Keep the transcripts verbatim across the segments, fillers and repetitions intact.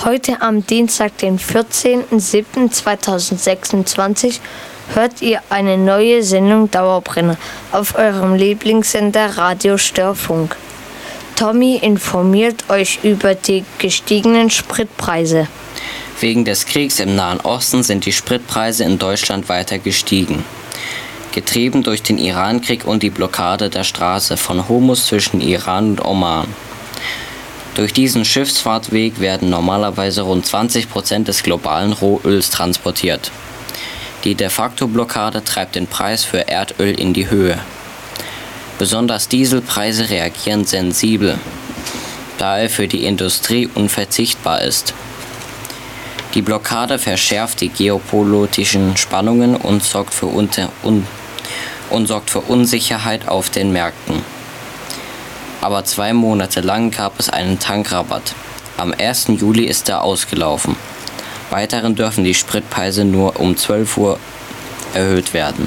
Heute am Dienstag, den vierzehnten siebten zweitausendsechsundzwanzig, hört ihr eine neue Sendung Dauerbrenner auf eurem Lieblingssender Radio Störfunk. Tommy informiert euch über die gestiegenen Spritpreise. Wegen des Kriegs im Nahen Osten sind die Spritpreise in Deutschland weiter gestiegen. Getrieben durch den Irankrieg und die Blockade der Straße von Hormuz zwischen Iran und Oman. Durch diesen Schiffsfahrtweg werden normalerweise rund zwanzig Prozent des globalen Rohöls transportiert. Die De-facto-Blockade treibt den Preis für Erdöl in die Höhe. Besonders Dieselpreise reagieren sensibel, da er für die Industrie unverzichtbar ist. Die Blockade verschärft die geopolitischen Spannungen und sorgt für, unter, un, und sorgt für Unsicherheit auf den Märkten. Aber zwei Monate lang gab es einen Tankrabatt. Am ersten Juli ist er ausgelaufen. Weiterhin dürfen die Spritpreise nur um zwölf Uhr erhöht werden.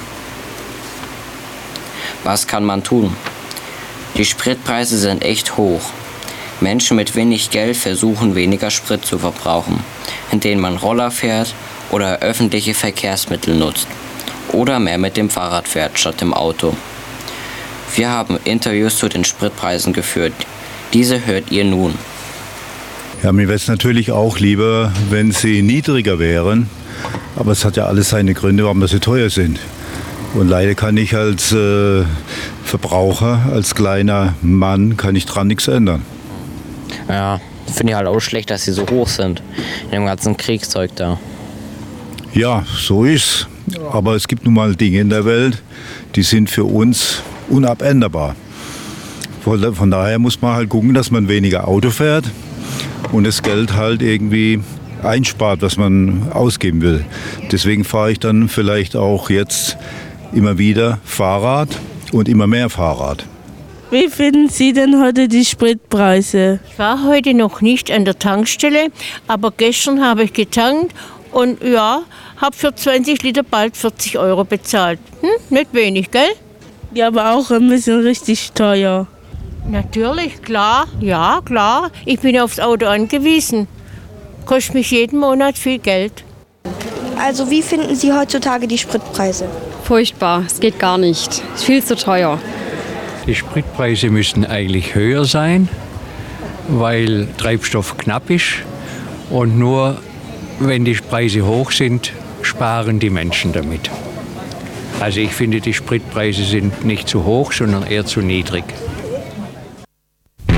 Was kann man tun? Die Spritpreise sind echt hoch. Menschen mit wenig Geld versuchen, weniger Sprit zu verbrauchen, indem man Roller fährt oder öffentliche Verkehrsmittel nutzt. Oder mehr mit dem Fahrrad fährt statt dem Auto. Wir haben Interviews zu den Spritpreisen geführt. Diese hört ihr nun. Ja, mir wäre es natürlich auch lieber, wenn sie niedriger wären. Aber es hat ja alles seine Gründe, warum sie teuer sind. Und leider kann ich als äh, Verbraucher, als kleiner Mann, kann ich dran nichts ändern. Ja, finde ich halt auch schlecht, dass sie so hoch sind. In dem ganzen Kriegszeug da. Ja, so ist. Aber es gibt nun mal Dinge in der Welt, die sind für uns unabänderbar. Von daher muss man halt gucken, dass man weniger Auto fährt und das Geld halt irgendwie einspart, was man ausgeben will. Deswegen fahre ich dann vielleicht auch jetzt immer wieder Fahrrad und immer mehr Fahrrad. Wie finden Sie denn heute die Spritpreise? Ich war heute noch nicht an der Tankstelle, aber gestern habe ich getankt und ja, habe für zwanzig Liter bald vierzig Euro bezahlt. Hm, nicht wenig, gell? Ja, aber auch ein bisschen richtig teuer. Natürlich, klar, ja, klar. Ich bin aufs Auto angewiesen. Kostet mich jeden Monat viel Geld. Also wie finden Sie heutzutage die Spritpreise? Furchtbar, es geht gar nicht. Es ist viel zu teuer. Die Spritpreise müssten eigentlich höher sein, weil Treibstoff knapp ist. Und nur wenn die Preise hoch sind, sparen die Menschen damit. Also ich finde, die Spritpreise sind nicht zu hoch, sondern eher zu niedrig.